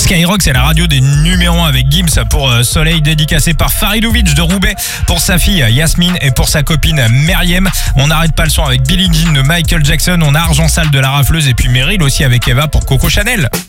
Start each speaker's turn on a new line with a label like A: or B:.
A: Skyrock, c'est la radio des numéros 1 avec Gims pour Soleil, dédicacé par Faridovic de Roubaix pour sa fille Yasmine et pour sa copine Meriem. On n'arrête pas le son avec Billie Jean de Michael Jackson. On a Argent Sale de la Rafleuse et puis Meryl aussi avec Eva pour Coco Chanel.